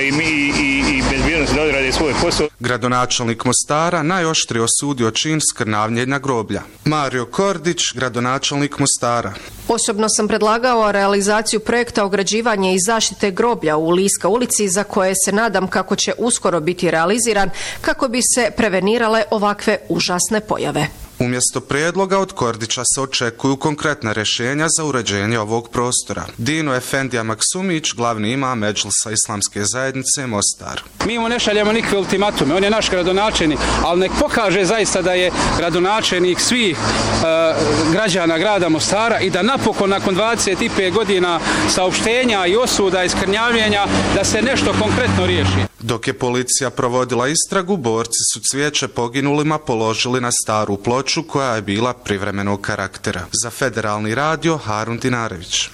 i bezbjednosti da odrade svoj posao. Gradonačelnik Mostara najoštrije osudio čin skrnavljenja groblja. Mario Kordić, gradonačelnik Mostara. Osobno sam predlagao realizaciju projekta ograđivanja i zaštite groblja u Liska ulici, za koje se nadam kako će uskoro biti realiziran kako bi se prevenirale ovakve užasne pojave. Umjesto prijedloga od Kordića se očekuju konkretna rješenja za uređenje ovog prostora. Dino Efendija Maksumić, glavni imam Medžlisa Islamske zajednice Mostar. Mi mu ne šaljemo nikakve ultimatume, on je naš gradonačelnik, ali nek pokaže zaista da je gradonačelnik svih građana grada Mostara i da napokon nakon 25 godina saopštenja i osuda i skrnjavljenja da se nešto konkretno riješi. Dok je policija provodila istragu, borci su cvijeće poginulima položili na staru ploču koja je bila privremenog karaktera. Za Federalni radio, Harun Dinarević.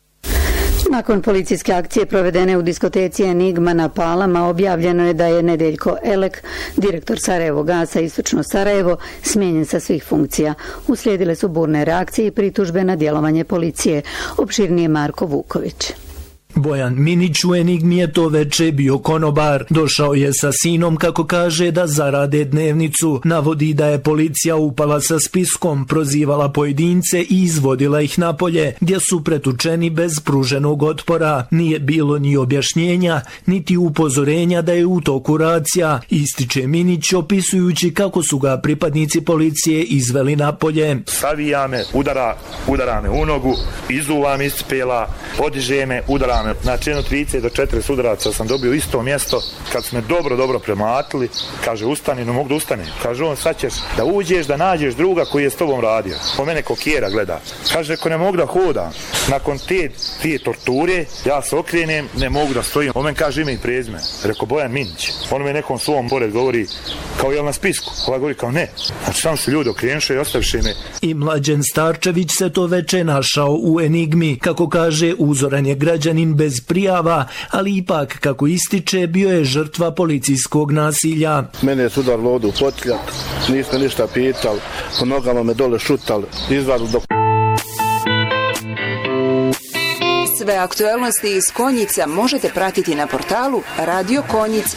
Nakon policijske akcije provedene u diskoteci Enigma na Palama, objavljeno je da je Nedeljko Elek, direktor Sarajevo Gasa Istočno Sarajevo, smijenjen sa svih funkcija. Uslijedile su burne reakcije i pritužbe na djelovanje policije. Opširnije Marko Vuković. Bojan Minić u Enigmi je to veče bio konobar. Došao je sa sinom, kako kaže, da zarade dnevnicu. Navodi da je policija upala sa spiskom, prozivala pojedince i izvodila ih napolje, gdje su pretučeni bez pruženog otpora. Nije bilo ni objašnjenja, niti upozorenja da je u toku racija, ističe Minić, opisujući kako su ga pripadnici policije izveli napolje. Savija me, udara me u nogu, izuva mi ispela, podiže me, udara me. Znači, 30 do 40 udaraca sam dobio isto mjesto. Kad su me dobro premlatili, kaže, ustani, no mogu da ustane. Kaže, on, sad ćeš da uđeš, da nađeš druga koji je s tobom radio. Po mene kokjera gleda. Kaže, ako ne mogu da hodam, nakon te torture, ja se okrenem, ne mogu da stojim. On men kaže ime i prezime. Rekao, Bojan Minić. On me nekom svom pored govori, kao jel na spisku? Ova govori, kao ne. Znači, tam su ljudi okrenuše i ostaviše me. I Mlađen Starčević se to veče našao u Enigmi. Kako kaže, uzoran je građanin bez prijava, ali ipak, kako ističe, bio je žrtva policijskog nasilja. Mene je sudar vodu u potljak, nismo ništa pitali, po nogama me dole šutali, izvadili dok... Sve aktuelnosti iz Konjica možete pratiti na portalu radiokonjic.rs.